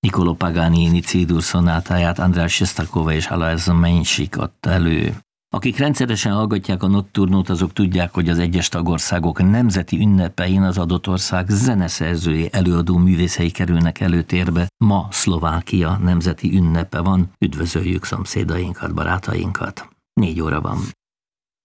Niccolò Paganini C-dur szonátáját Andrea Sestakova és Alojz Menchik adta elő. Akik rendszeresen hallgatják a Nocturnót, azok tudják, hogy az egyes tagországok nemzeti ünnepein az adott ország zeneszerzői, előadó művészei kerülnek előtérbe. Ma Szlovákia nemzeti ünnepe van. Üdvözöljük szomszédainkat, barátainkat. 4 óra van.